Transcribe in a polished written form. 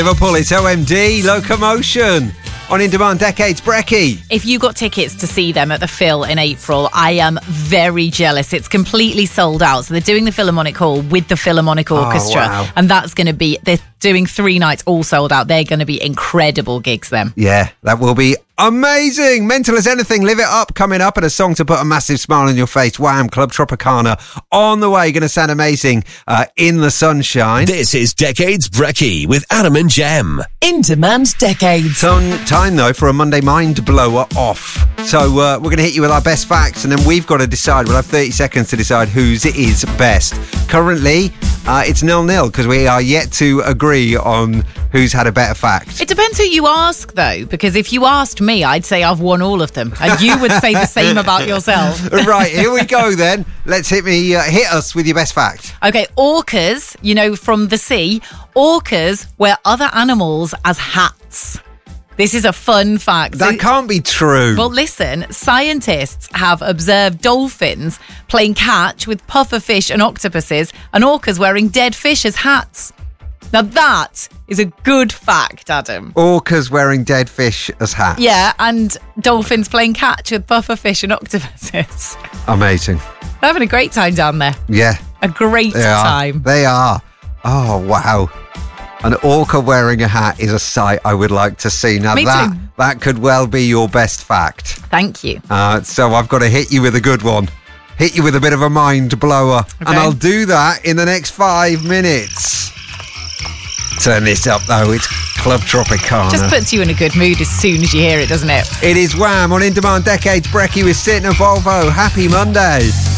Liverpool, it's OMD, Locomotion. On In Demand Decades, Brecky. If you got tickets to see them at the Phil in April, I am very jealous. It's completely sold out. So they're doing the Philharmonic Hall with the Philharmonic Orchestra. Wow. And that's going to be, they're doing 3 nights all sold out. They're going to be incredible gigs then. Yeah, that will be amazing. Mental as Anything, Live It Up coming up, and a song to put a massive smile on your face. Wham, Club Tropicana on the way. Going to sound amazing in the sunshine. This is Decades Brecky with Adam and Jem. In Demand Decades. Time though for a Monday Mind Blower off. So we're going to hit you with our best facts, and then we've got to decide. We'll have 30 seconds to decide whose is best. Currently, it's 0-0 because we are yet to agree on who's had a better fact. It depends who you ask, though, because if you asked me, I'd say I've won all of them, and you would say the same about yourself. Right, here we go then. Let's hit us with your best fact. Okay, orcas, you know, from the sea, orcas wear other animals as hats. This is a fun fact. That can't be true. Well, listen, scientists have observed dolphins playing catch with pufferfish and octopuses, and orcas wearing dead fish as hats. Now that is a good fact, Adam. Orcas wearing dead fish as hats. Yeah, and dolphins playing catch with pufferfish and octopuses. Amazing. They're having a great time down there. Yeah. A great time. They are. Oh, wow. An orca wearing a hat is a sight I would like to see. Now that could well be your best fact. Thank you. So I've got to hit you with a good one. Hit you with a bit of a mind blower. Okay. And I'll do that in the next 5 minutes. Turn this up though, it's Club Tropicana. Just puts you in a good mood as soon as you hear it, doesn't it? It is Wham on In Demand Decades. Brecky with Sit in a Volvo. Happy Monday.